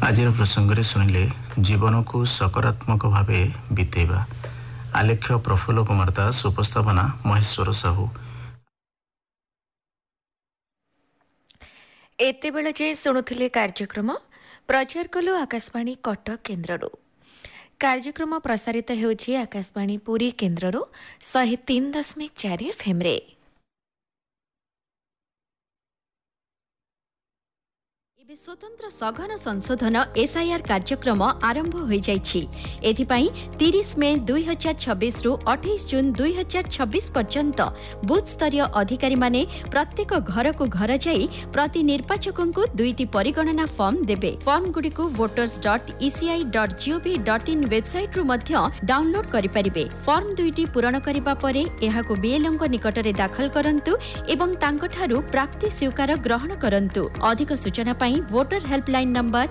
आज प्रसंग में शुणिले जीवन को सकारात्मक भाव बीतेवा। आलेख्य प्रफुल्ल कुमार दास, उपस्थापना महेश्वर साहू। एते बेले जे शुणुथिले कार्यक्रम प्रचार कलु आकाशवाणी कटक केन्द्ररू। कार्यक्रम प्रसारित हेउछि आकाशवाणी पुरी केन्द्ररू 103.4 FM रे। ଏବେ स्वतंत्र सघन संशोधन एसआईआर कार्यक्रम आरंभ हो जाइछि। एथिपाई 30 मे 2026 रु 28 जून 2026 पर्यंत बूथ स्तरीय अधिकारी माने प्रत्येक घर को घर जाई प्रति निर्वाचक को 2टी परिगणना फॉर्म देबे। फॉर्म गुडी को voters.eci.gov.in वेबसाइट रु मध्य डाउनलोड करि परिबे। फॉर्म 2टी पूरण करिबा परे एहाको बीएलओ निकट रे दाखल करंतु एवं तांको ठारू प्राप्ति स्वीकार ग्रहण करंतु। अधिक सूचना पाई वोटर हेल्पलाइन नंबर